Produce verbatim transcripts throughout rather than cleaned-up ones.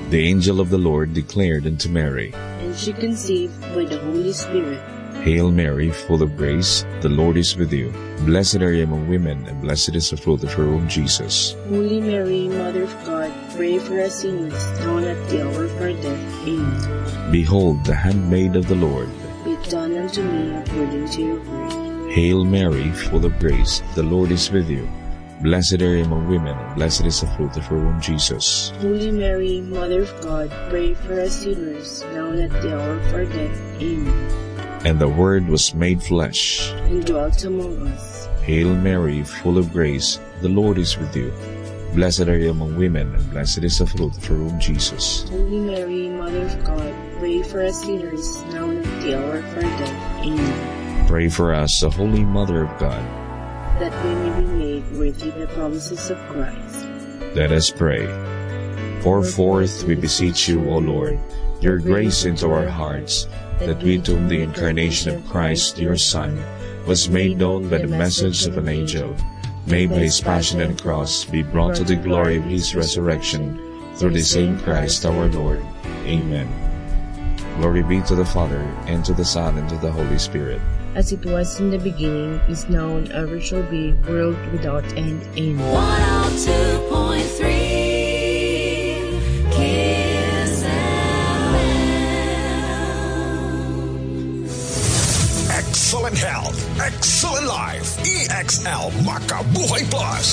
The angel of the Lord declared unto Mary, And she conceived by the Holy Spirit. Hail Mary, full of grace, the Lord is with you. Blessed are you among women, and blessed is the fruit of your womb, Jesus. Holy Mary, Mother of God, pray for us sinners, now and at the hour of our death. Amen. Behold, the handmaid of the Lord. Be it done unto me according to your word. Hail Mary, full of grace, the Lord is with you. Blessed are you among women, and blessed is the fruit of your womb, Jesus. Holy Mary, Mother of God, pray for us sinners, now and at the hour of our death. Amen. And the Word was made flesh, and dwelt among us. Hail Mary, full of grace, the Lord is with you. Blessed are you among women, and blessed is the fruit of your womb, Jesus. Holy Mary, Mother of God, pray for us sinners, now and at the hour of our death. Amen. Pray for us, the Holy Mother of God, that we may be made worthy of the promises of Christ. Let us pray. Pour forth, we beseech you, O Lord, your grace into our hearts, that we to whom the incarnation of Christ, your Son, was made known by the message of an angel, may by his passion and cross be brought to the glory of his resurrection, through the same Christ our Lord. Amen. Glory be to the Father, and to the Son, and to the Holy Spirit. As it was in the beginning, is now, and ever shall be, world without end. Amen. one oh two point three Kiss F M. Excellent health, excellent life. E X L Makabuhay Plus.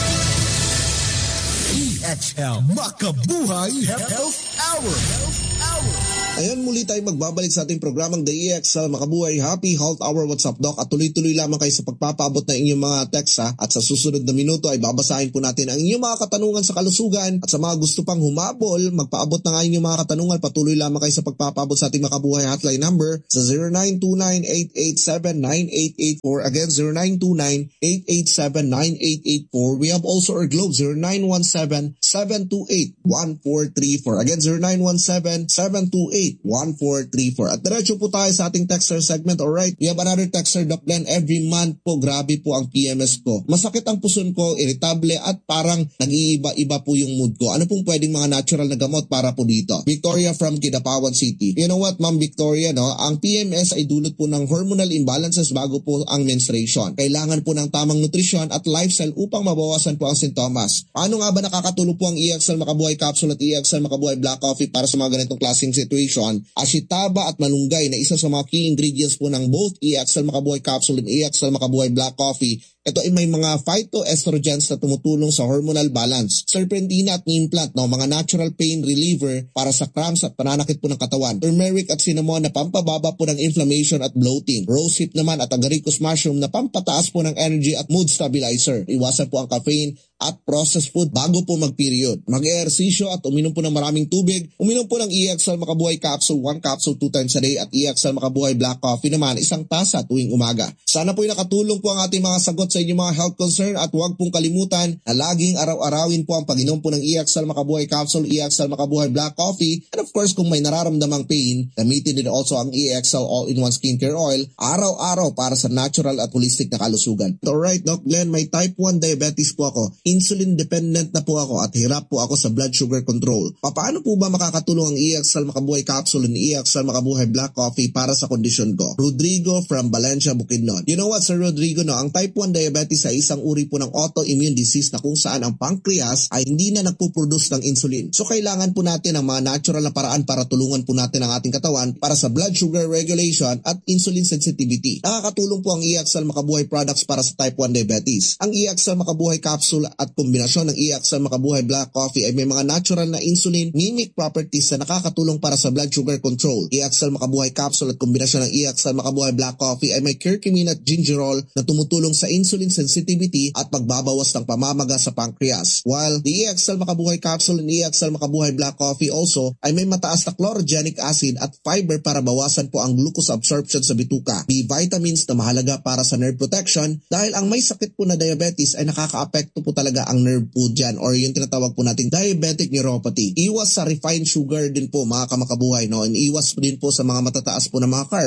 E X L Makabuhay Health Hour. Health Hour. Ayan, muli tayo magbabalik sa ating programang The E X L Makabuhay Happy Health Hour. What's up, Doc? At tuloy-tuloy lamang kayo sa pagpapaabot ng inyong mga text, ha? At sa susunod na minuto ay babasahin po natin ang inyong mga katanungan sa kalusugan. At sa mga gusto pang humabol, magpaabot na nga inyong mga katanungan. Patuloy lamang kayo sa pagpapaabot sa ating Makabuhay hotline number sa zero nine two nine, eight eight seven, nine eight eight four. Again, zero nine two nine, eight eight seven, nine eight eight four. We have also our Globe, zero nine one seven, seven two eight, one four three four. Again, zero nine one seven, seven two eight, one four three four. At diretso po tayo sa ating texter segment. Alright, we have another texter, Doc Glenn. Every month po, grabe po ang P M S ko. Masakit ang puson ko, irritable, at parang nag-iiba-iba po yung mood ko. Ano pong pwedeng mga natural na gamot para po dito? Victoria from Kidapawan City. You know what, Ma'am Victoria, no? Ang P M S ay dulot po ng hormonal imbalances bago po ang menstruation. Kailangan po ng tamang nutrisyon at lifestyle upang mabawasan po ang sintomas. Paano nga ba nakakatulong po ang E X L Makabuhay Capsule at E X L Makabuhay Black Coffee para sa mga ganitong klaseng situation? Ashitaba at malunggay na isa sa mga key ingredients po ng both E X L Makabuhay Capsule and E X L Makabuhay Black Coffee. Ito ay may mga phytoestrogens na tumutulong sa hormonal balance. Serpentina at neem plant, no, mga natural pain reliever para sa cramps at pananakit po ng katawan. Turmeric at cinnamon na pampababa po ng inflammation at bloating. Rosehip naman at agaricus mushroom na pampataas po ng energy at mood stabilizer. Iwasan po ang caffeine at processed food bago po mag-period. Mag-ehersisyo at uminom po ng maraming tubig. Uminom po ng E X L Makabuhay Capsule, one capsule two times a day, at E X L Makabuhay Black Coffee naman, isang tasa tuwing umaga. Sana po ay nakatulong po ang ating mga sagot sa inyong mga health concern, at huwag pong kalimutan na laging araw-arawin po ang pag-inom po ng E X L Makabuhay Capsule, E X L Makabuhay Black Coffee, and of course kung may nararamdamang pain, gamitin din also ang E X L All-in-One Skincare Oil araw-araw para sa natural at holistic na kalusugan. Alright, Doc Glenn, may type one diabetes po ako. Insulin dependent na po ako at hirap po ako sa blood sugar control. Paano po ba makakatulong ang E X L Makabuhay Capsule and E X L Makabuhay Black Coffee para sa kondisyon ko? Rodrigo from Valencia, Bukidnon. You know what, Sir Rodrigo, no? Ang type one diabetes ay isang uri po ng autoimmune disease na kung saan ang pancreas ay hindi na nagpuproduce ng insulin. So kailangan po natin ang mga natural na paraan para tulungan po natin ang ating katawan para sa blood sugar regulation at insulin sensitivity. Nakakatulong po ang E X L Makabuhay products para sa type one diabetes. Ang E X L Makabuhay Capsule at kombinasyon ng E X L Makabuhay Black Coffee ay may mga natural na insulin mimic properties na nakakatulong para sa blood sugar control. E X L Makabuhay Capsule at kombinasyon ng E X L Makabuhay Black Coffee ay may curcumin at gingerol na tumutulong sa insulin sensitivity at pagbabawas ng pamamaga sa pancreas. While the E X L Makabuhay Capsule and E X L Makabuhay Black Coffee also ay may mataas na chlorogenic acid at fiber para bawasan po ang glucose absorption sa bituka. B vitamins na mahalaga para sa nerve protection dahil ang may sakit po na diabetes ay nakakaapekto po talaga ang nerve po dyan, or yung tinatawag po nating diabetic neuropathy. Iwas sa refined sugar din po mga kamakabuhay, no? And iwas po din po sa mga matataas po na mga carbs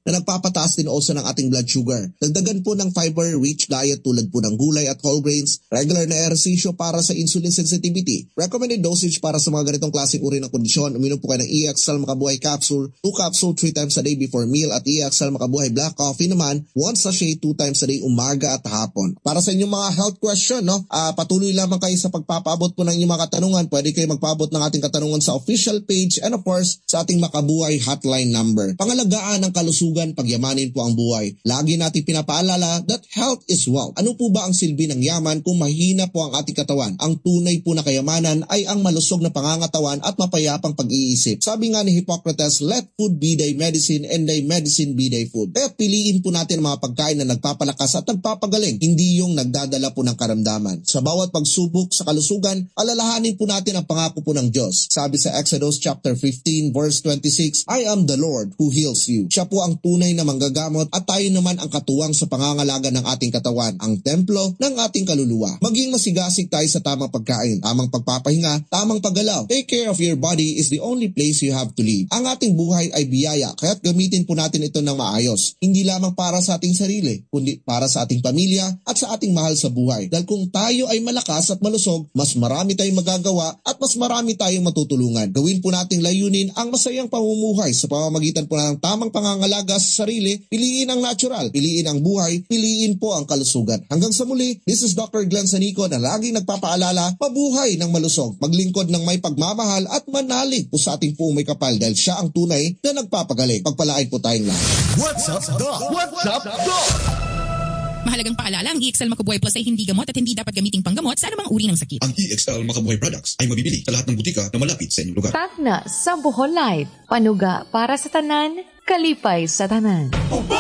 na nagpapataas din also ng ating blood sugar. Dagdagan po ng fiber-rich diet tulad po ng gulay at whole grains, regular na ehersisyo para sa insulin sensitivity. Recommended dosage para sa mga ganitong klaseng uri ng kondisyon, uminom po kayo ng E X L Makabuhay capsule, two capsule three times a day before meal at E X L Makabuhay black coffee naman, one sachet two times a day umaga at hapon. Para sa inyong mga health question, no, uh, patuloy lamang kayo sa pagpapaabot po ng inyong mga katanungan. Pwede kayo magpaabot ng ating katanungan sa official page and of course sa ating Makabuhay hotline number. Pangalagaan ng kalusugan, pagyamanin po ang buhay. Lagi natin pinapaalala that health is wealth. Ano po ba ang silbi ng yaman kung mahina po ang ating katawan? Ang tunay po na kayamanan ay ang malusog na pangangatawan at mapayapang pag-iisip. Sabi nga ni Hippocrates, let food be thy medicine and thy medicine be thy food. Kaya piliin po natin ang mga pagkain na nagpapalakas at nagpapagaling, hindi yung nagdadala po ng karamdaman. Sa bawat pagsubok sa kalusugan, alalahanin po natin ang pangako po ng Diyos. Sabi sa Exodus chapter fifteen verse twenty-six, I am the Lord who heals you. Siya po ang tunay na manggagamot at tayo naman ang katuwang sa pangangalaga ng ating katawan, ang templo ng ating kaluluwa. Maging masigasig tayo sa tamang pagkain, tamang pagpapahinga, tamang paggalaw. Take care of your body is the only place you have to live. Ang ating buhay ay biyaya, kaya't gamitin po natin ito ng maayos. Hindi lamang para sa ating sarili, kundi para sa ating pamilya at sa ating mahal sa buhay. Dahil kung tayo ay malakas at malusog, mas marami tayong magagawa at mas marami tayong matutulungan. Gawin po nating layunin ang masayang pamumuhay sa pamamagitan po ng tamang pangangalaga sa sarili. Piliin ang natural, piliin ang buhay, piliin po ang kalusugan. Hanggang sa muli, this is Doctor Glenn Sanico na laging nagpapaalala, mabuhay ng malusog, maglingkod ng may pagmamahal at manalig po sa ating puong may kapal dahil siya ang tunay na nagpapagaling. Pagpalain po tayong lahat. What's up, Doc? What's up, Doc? Mahalagang paalala, ang E X L Makabuhay Plus ay hindi gamot at hindi dapat gamiting panggamot sa anumang uri ng sakit. Ang E X L Makabuhay products ay mabibili sa lahat ng butika na malapit sa inyong lugar. Tagna sa Bohol Life, panuga para sa tanan, kalipay sa tanan.